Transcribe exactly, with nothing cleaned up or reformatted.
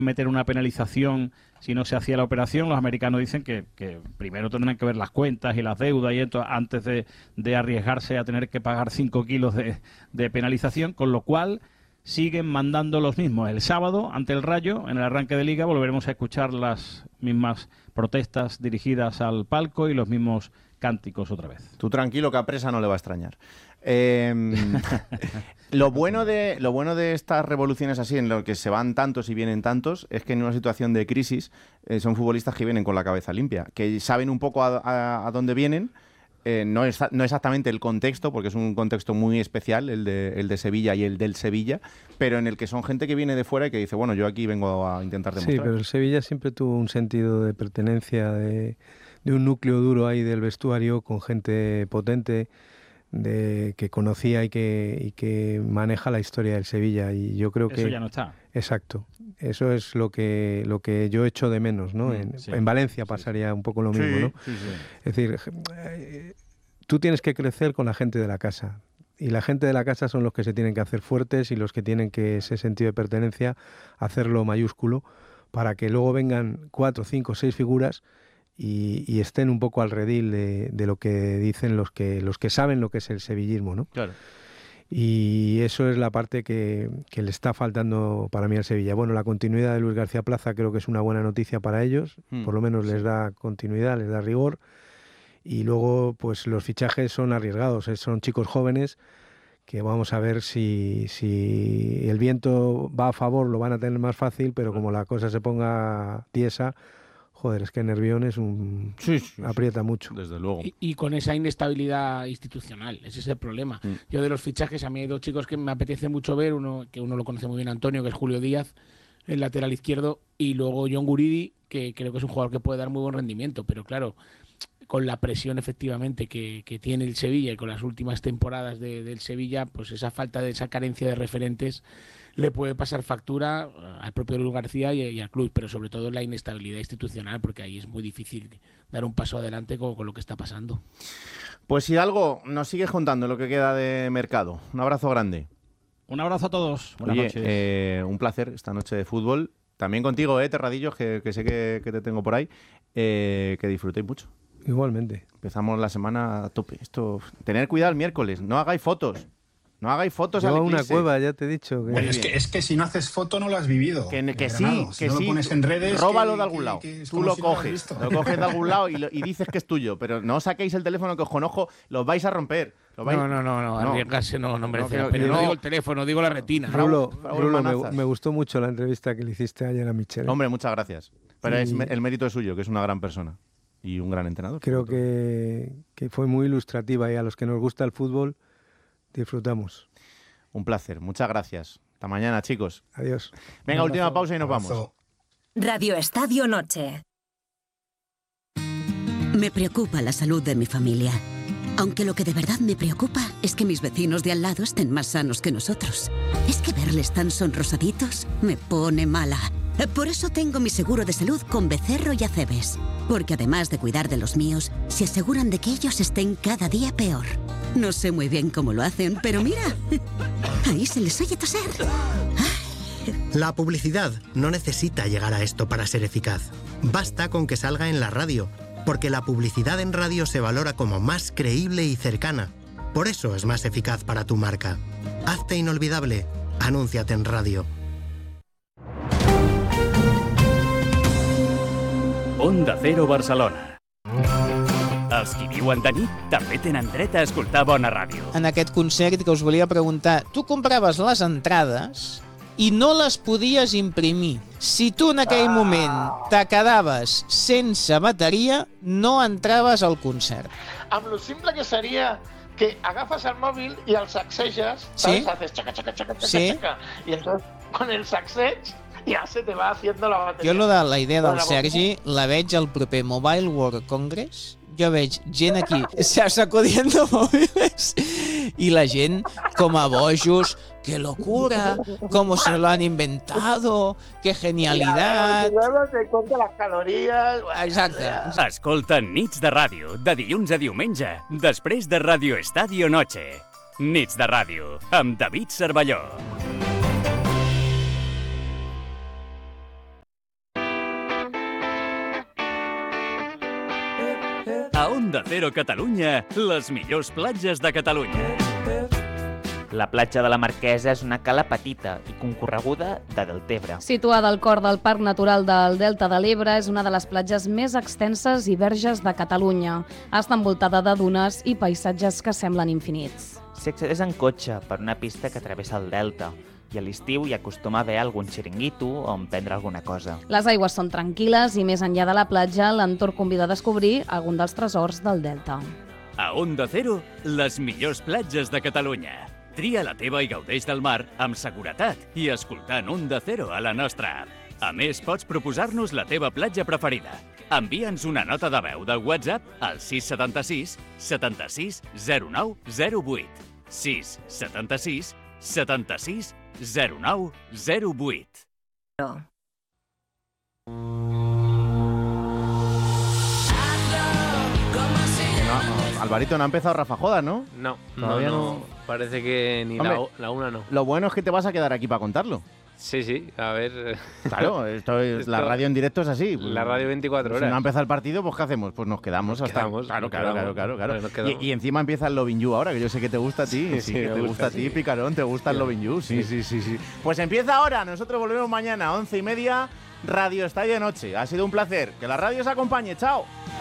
meter una penalización si no se hacía la operación. Los americanos dicen que, que primero tendrán que ver las cuentas y las deudas y esto antes de, de arriesgarse a tener que pagar cinco kilos de, de penalización, con lo cual siguen mandando los mismos. El sábado, ante el Rayo, en el arranque de Liga, volveremos a escuchar las mismas protestas dirigidas al palco y los mismos cánticos otra vez. Tú tranquilo, que a Presa no le va a extrañar. Eh, lo bueno de lo bueno de estas revoluciones así, en lo que se van tantos y vienen tantos, es que en una situación de crisis eh, son futbolistas que vienen con la cabeza limpia, que saben un poco a, a, a dónde vienen. Eh, no, es, no exactamente el contexto, porque es un contexto muy especial, el de, el de Sevilla y el del Sevilla, pero en el que son gente que viene de fuera y que dice, bueno, yo aquí vengo a intentar demostrar. Sí, pero el Sevilla siempre tuvo un sentido de pertenencia, de, de un núcleo duro ahí del vestuario, con gente potente, de que conocía y que, y que maneja la historia del Sevilla, y yo creo que... Eso ya no está. Exacto. Eso es lo que lo que yo echo de menos, ¿no? En, sí, en Valencia pasaría sí. un poco lo mismo, sí, ¿no? Sí, sí. Es decir, eh, tú tienes que crecer con la gente de la casa, y la gente de la casa son los que se tienen que hacer fuertes y los que tienen que ese sentido de pertenencia hacerlo mayúsculo, para que luego vengan cuatro, cinco, seis figuras y, y estén un poco al redil de, de lo que dicen los que los que saben lo que es el sevillismo, ¿no? Claro. Y eso es la parte que, que le está faltando para mí al Sevilla. Bueno, la continuidad de Luis García Plaza creo que es una buena noticia para ellos, mm, por lo menos sí. les da continuidad, les da rigor. Y luego, pues los fichajes son arriesgados, ¿eh? Son chicos jóvenes que vamos a ver si, si el viento va a favor, lo van a tener más fácil, pero como la cosa se ponga tiesa, joder, es que Nervión es un... Sí, sí, aprieta sí, mucho. Desde luego. Y, y con esa inestabilidad institucional, ese es el problema. Mm. Yo de los fichajes, a mí hay dos chicos que me apetece mucho ver, uno que uno lo conoce muy bien, Antonio, que es Julio Díaz, el lateral izquierdo, y luego John Guridi, que creo que es un jugador que puede dar muy buen rendimiento, pero claro, con la presión efectivamente que, que tiene el Sevilla y con las últimas temporadas de, del Sevilla, pues esa falta de esa carencia de referentes le puede pasar factura al propio Luis García y, y al club, pero sobre todo la inestabilidad institucional, porque ahí es muy difícil dar un paso adelante con, con lo que está pasando. Pues Hidalgo, nos sigues contando lo que queda de mercado. Un abrazo grande. Un abrazo a todos. Buenas Oye, noches. Eh, un placer esta noche de fútbol. También contigo, eh, Terradillos, que, que sé que, que te tengo por ahí. Eh, que disfrutéis mucho. Igualmente. Empezamos la semana a tope. Esto, tener cuidado el miércoles. No hagáis fotos. No hagáis fotos al eclipse. Una cueva, ya te he dicho. Que... Bueno, es, que, es que si no haces foto no lo has vivido. Que, que sí, si que no sí. lo pones en redes, róbalo que, de algún que, lado. que Tú lo si coges. No lo, lo coges de algún lado y, lo, y dices que es tuyo. Pero no saquéis el teléfono, que os conozco. Los vais a romper. ¿Lo vais? No, no, no, no. Arriesgarse no, no merece no, la pena. no, no digo el teléfono, digo la retina. Rulo, Rulo me, me gustó mucho la entrevista que le hiciste ayer a Michel. Hombre, muchas gracias. Pero y... es, el mérito es suyo, que es una gran persona. Y un gran entrenador. Creo que, que fue muy ilustrativa y a los que nos gusta el fútbol disfrutamos. Un placer, muchas gracias. Hasta mañana, chicos. Adiós. Venga, última pausa y nos vamos. Radio Estadio Noche. Me preocupa la salud de mi familia. Aunque lo que de verdad me preocupa es que mis vecinos de al lado estén más sanos que nosotros. Es que verles tan sonrosaditos me pone mala. Por eso tengo mi seguro de salud con Becerro y Acebes. Porque además de cuidar de los míos, se aseguran de que ellos estén cada día peor. No sé muy bien cómo lo hacen, pero mira, ahí se les oye toser. La publicidad no necesita llegar a esto para ser eficaz. Basta con que salga en la radio, porque la publicidad en radio se valora como más creíble y cercana. Por eso es más eficaz para tu marca. Hazte inolvidable. Anúnciate en radio. Onda Cero Barcelona. Els qui viuen de nit també tenen dret a escoltar bona ràdio. En aquest concert que us volia preguntar, tu compraves les entrades i no les podies imprimir. Si tu en aquell moment te quedaves sense bateria, no entraves al concert. Amb lo simple que seria que agafes el mòbil i el sacseges, ¿Sí? ¿sabes? Haces chaca, chaca, chaca, chaca, ¿Sí? chaca, y entonces con el sacsej ya se te va haciendo la batería. Jo lo de la idea del Sergi la veig al proper Mobile World Congress. Jo veig gent aquí sacudiendo móviles y la gent com a bojos. ¡Qué locura! ¿Cómo se lo han inventado? ¡Qué genialidad! Y luego te cuenta las calorías. Exacte. Escolta Nits de Ràdio, de dilluns a diumenge, després de Radio Estadio Noche. Nits de Ràdio, amb David Cervelló. Onda Cero Catalunya, les millors platges de Catalunya. La platja de la Marquesa és una cala petita i concorreguda de Deltebre. Situada al cor del Parc Natural del Delta de l'Ebre, és una de les platges més extenses i verges de Catalunya. Està envoltada de dunes i paisatges que semblen infinits. S'hi accedeix en cotxe per una pista que travessa el delta i a l'estiu hi acostuma a haver algun xiringuito on prendre alguna cosa. Les aigües són tranquil·les i més enllà de la platja, l'entorn convida a descobrir algun dels tresors del delta. A Onda Cero, les millors platges de Catalunya. Tria la teva i gaudeix del mar amb seguretat i escoltant Onda Cero a la nostra app. A més, pots proposar-nos la teva platja preferida. Envia'ns una nota de veu del WhatsApp al sis setanta-sis setanta-sis zero nou zero vuit. sis setanta-sis setanta-sis zero nou zero vuit. No, Alvarito, no ha empezado Rafa Jodas, ¿no? No, Todavía no, no. no. Parece que ni la, Hombre, la una no. Lo bueno es que te vas a quedar aquí para contarlo. Sí, sí, a ver. Claro, esto es, Esto- la radio en directo es así. La radio veinticuatro Si horas. no ha empezado el partido, pues ¿qué hacemos? Pues nos quedamos Nos hasta... quedamos, claro, nos claro, quedamos. claro, claro, claro. Nos quedamos. Y, y encima empieza el Lovin' You ahora, que yo sé que te gusta a ti. Sí, Sí, sí, que me te gusta, gusta a ti, sí. Picarón, te gusta el Lovin' You. Sí, sí, sí, sí. Pues empieza ahora. Nosotros volvemos mañana a once y media, Radio Estadio de Noche. Ha sido un placer. Que la radio os acompañe. Chao.